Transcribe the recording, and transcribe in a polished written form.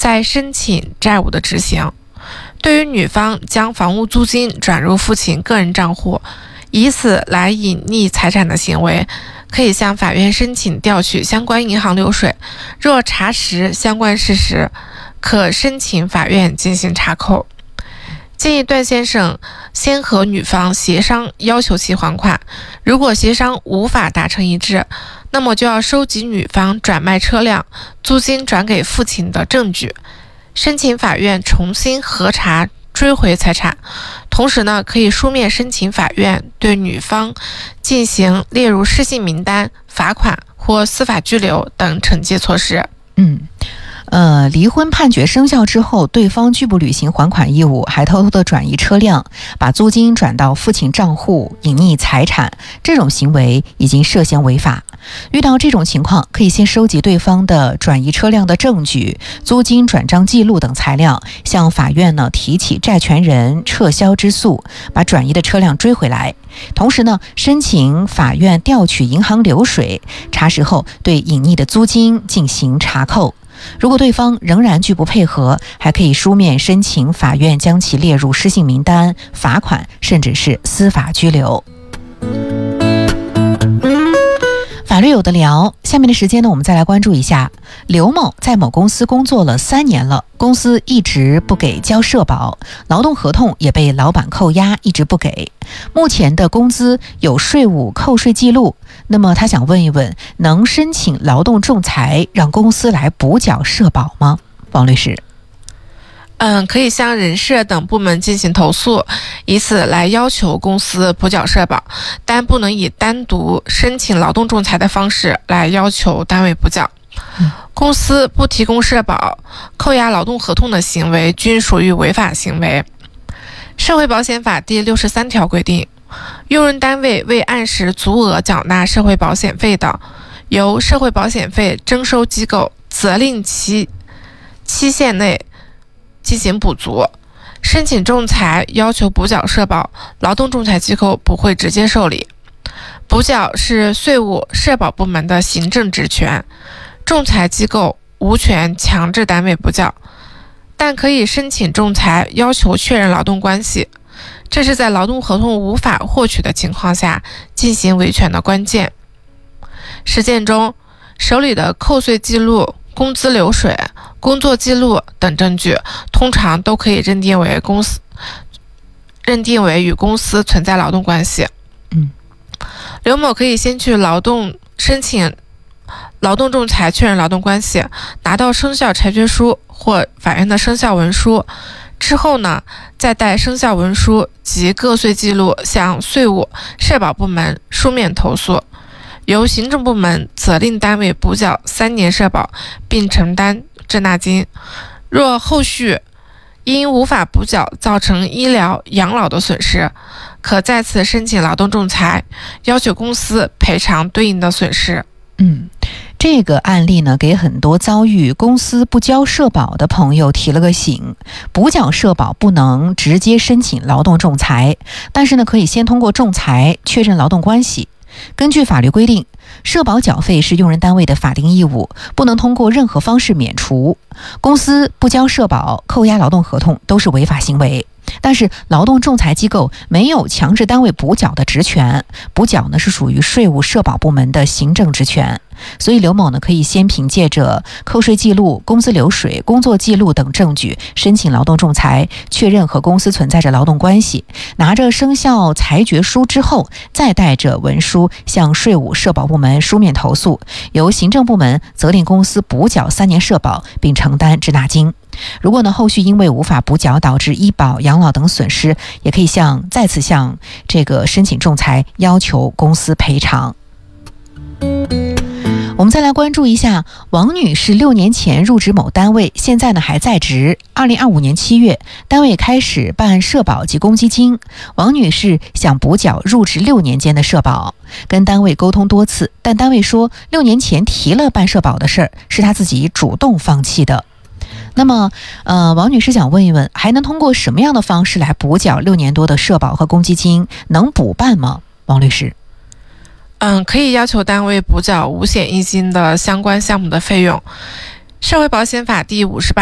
再申请债务的执行。对于女方将房屋租金转入父亲个人账户，以此来隐匿财产的行为，可以向法院申请调取相关银行流水，若查实相关事实，可申请法院进行查扣。建议段先生先和女方协商要求其还款，如果协商无法达成一致，那么就要收集女方转卖车辆、租金转给父亲的证据，申请法院重新核查追回财产。同时呢，可以书面申请法院对女方进行列入失信名单、罚款或司法拘留等惩戒措施。 离婚判决生效之后，对方拒不履行还款义务，还偷偷的转移车辆，把租金转到父亲账户，隐匿财产，这种行为已经涉嫌违法。遇到这种情况，可以先收集对方的转移车辆的证据、租金转账记录等材料，向法院呢提起债权人撤销之诉，把转移的车辆追回来。同时呢，申请法院调取银行流水，查实后对隐匿的租金进行查扣。如果对方仍然拒不配合，还可以书面申请法院将其列入失信名单、罚款，甚至是司法拘留。法律有的聊，下面的时间呢，我们再来关注一下刘某在某公司工作了3年了，公司一直不给交社保，劳动合同也被老板扣押，一直不给。目前的工资有税务扣税记录，那么他想问一问，能申请劳动仲裁让公司来补缴社保吗？王律师。 可以向人事等部门进行投诉，以此来要求公司补缴社保，但不能以单独申请劳动仲裁的方式来要求单位补缴。公司不提供社保、扣押劳动合同的行为均属于违法行为。社会保险法第63条规定，用人单位未按时足额缴纳社会保险费的，由社会保险费征收机构责令其期限内进行补足。申请仲裁要求补缴社保，劳动仲裁机构不会直接受理。补缴是税务社保部门的行政职权，仲裁机构无权强制单位补缴，但可以申请仲裁要求确认劳动关系，这是在劳动合同无法获取的情况下进行维权的关键。实践中，手里的扣税记录、工资流水、工作记录等证据，通常都可以认定为与公司存在劳动关系。刘某可以先去申请劳动仲裁确认劳动关系，拿到生效裁决书或法院的生效文书之后呢，再带生效文书及个税记录向税务社保部门书面投诉，由行政部门责令单位补缴3年社保，并承担滞纳金。若后续因无法补缴造成医疗、养老的损失，可再次申请劳动仲裁，要求公司赔偿对应的损失。 这个案例呢，给很多遭遇公司不交社保的朋友提了个醒。补缴社保不能直接申请劳动仲裁，但是呢，可以先通过仲裁确认劳动关系。根据法律规定，社保缴费是用人单位的法定义务，不能通过任何方式免除。公司不交社保、扣押劳动合同都是违法行为。但是劳动仲裁机构没有强制单位补缴的职权，补缴呢是属于税务社保部门的行政职权。所以刘某呢可以先凭借着扣税记录、工资流水、工作记录等证据申请劳动仲裁，确认和公司存在着劳动关系，拿着生效裁决书之后，再带着文书向税务社保部门书面投诉，由行政部门责令公司补缴3年社保，并承担滞纳金。如果呢后续因为无法补缴导致医保、养老等损失，也可以再次向这个申请仲裁要求公司赔偿。我们再来关注一下王女士6年前入职某单位，现在呢还在职。2025年7月，单位开始办社保及公积金。王女士想补缴入职6年间的社保，跟单位沟通多次，但单位说6年前提了办社保的事儿，是她自己主动放弃的。那么王女士想问一问，还能通过什么样的方式来补缴6年多的社保和公积金？能补办吗？王律师。 可以要求单位补缴五险一金的相关项目的费用。社会保险法第58